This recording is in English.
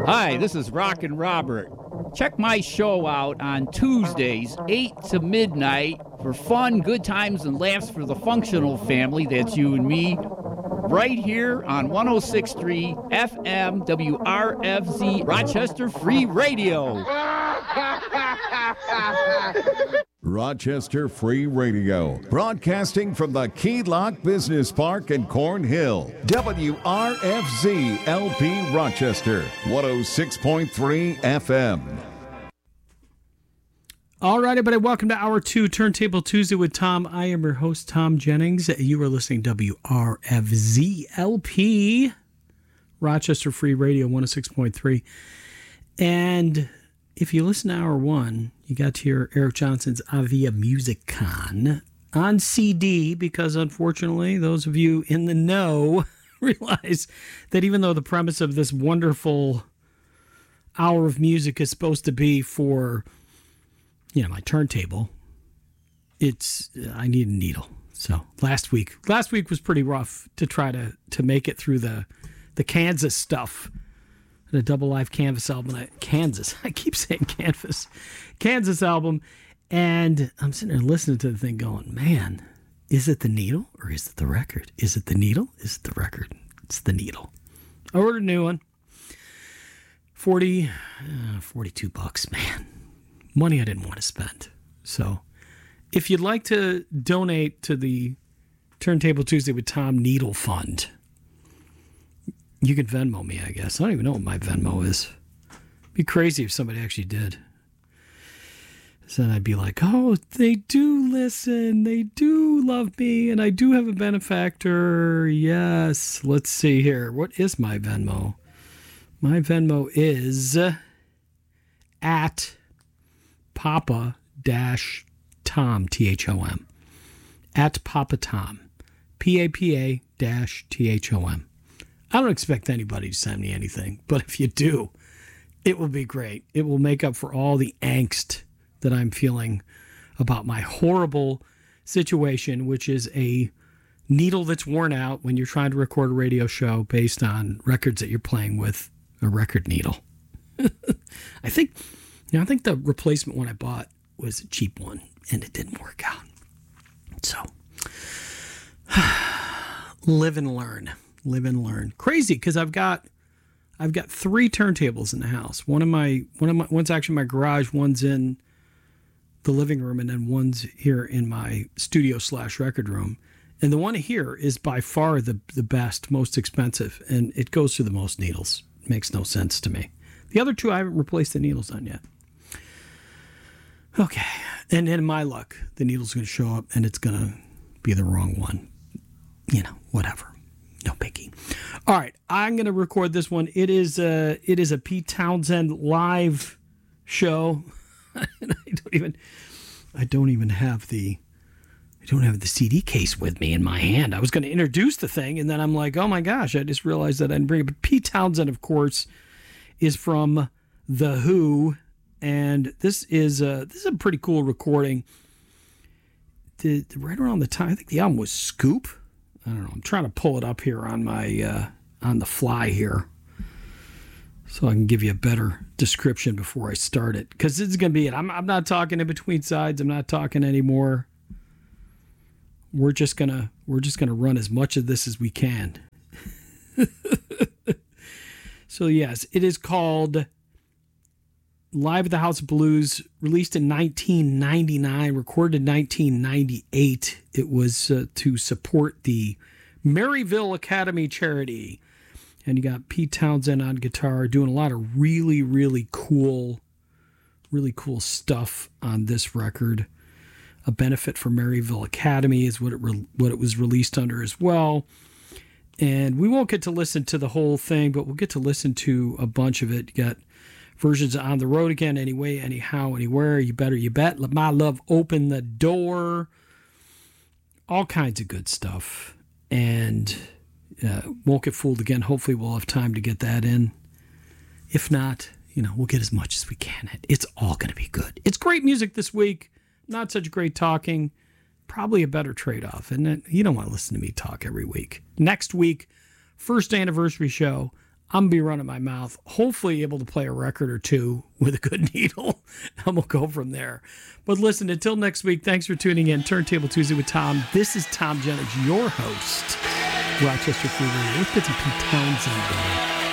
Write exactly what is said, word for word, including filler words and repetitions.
Hi, this is Rockin' Robert. Check my show out on Tuesdays, eight to midnight, for fun, good times, and laughs for the functional family. That's you and me. Right here on one oh six point three F M W R F Z Rochester Free Radio. Rochester Free Radio, broadcasting from the Key Lock Business Park in Cornhill. W R F Z L P Rochester, one oh six point three F M. All right, everybody, welcome to Hour two, Turntable Tuesday with Tom. I am your host, Tom Jennings. You are listening to W R F Z L P, Rochester Free Radio, one oh six point three. And if you listen to Hour one, you got to hear Eric Johnson's Avia Musicon on C D, because unfortunately, those of you in the know realize that even though the premise of this wonderful hour of music is supposed to be for, you know, my turntable, it's, I need a needle. So last week, last week was pretty rough to try to, to make it through the, the Kansas stuff. The Double Live Canvas album, I, Kansas, I keep saying Canvas, Kansas album. And I'm sitting there listening to the thing going, man, is it the needle or is it the record? Is it the needle? Is it the record? It's the needle. I ordered a new one. forty, uh, forty-two bucks, man. Money I didn't want to spend. So if you'd like to donate to the Turntable Tuesday with Tom Needle Fund, you can Venmo me, I guess. I don't even know what my Venmo is. It'd be crazy if somebody actually did. So then I'd be like, oh, they do listen. They do love me. And I do have a benefactor. Yes. Let's see here. What is my Venmo? My Venmo is at Papa dash Tom, T H O M. At Papa Tom. P A P A dash T H O M. I don't expect anybody to send me anything, but if you do, it will be great. It will make up for all the angst that I'm feeling about my horrible situation, which is a needle that's worn out when you're trying to record a radio show based on records that you're playing with a record needle. I think, you know, I think the replacement one I bought was a cheap one, and it didn't work out. So, live and learn. Live and learn. Crazy, because I've got I've got three turntables in the house. One of my one of my one's actually in my garage, one's in the living room, and then one's here in my studio slash record room. And the one here is by far the the best, most expensive, and it goes through the most needles. Makes no sense to me. The other two I haven't replaced the needles on yet. Okay, and in my luck, the needle's going to show up, and it's going to be the wrong one. You know, whatever. No biggie. All right, I'm going to record this one. It is a, it is a Pete Townshend live show. I don't even I don't even have the I don't have the C D case with me in my hand. I was going to introduce the thing, and then I'm like, oh my gosh, I just realized that I didn't bring it. But Pete Townshend, of course, is from The Who, and this is a, this is a pretty cool recording. The, right around the time, I think the album was Scoop. I don't know. I'm trying to pull it up here on my uh, on the fly here, so I can give you a better description before I start it. Because this is going to be it. I'm I'm not talking in between sides. I'm not talking anymore. We're just gonna we're just gonna run as much of this as we can. So yes, it is called Live at the House of Blues, released in nineteen ninety-nine, recorded in nineteen ninety-eight. It was uh, to support the Maryville Academy charity. And you got Pete Townshend on guitar doing a lot of really, really cool, really cool stuff on this record. A benefit for Maryville Academy is what it re- what it was released under as well. And we won't get to listen to the whole thing, but we'll get to listen to a bunch of it. You got versions of On the Road Again, Anyway, Anyhow, Anywhere, You Better, You Bet, Let My Love Open the Door, all kinds of good stuff. And uh, Won't Get Fooled Again. Hopefully we'll have time to get that in. If not, you know, we'll get as much as we can. It's all going to be good. It's great music this week. Not such great talking. Probably a better trade-off, isn't it? You don't want to listen to me talk every week. Next week, first anniversary show I'm going to be running my mouth, hopefully able to play a record or two with a good needle, and we'll go from there. But listen, until next week, thanks for tuning in. Turntable Tuesday with Tom. This is Tom Jennings, your host, Rochester Free Radio, with Bitsy Pete Townsend.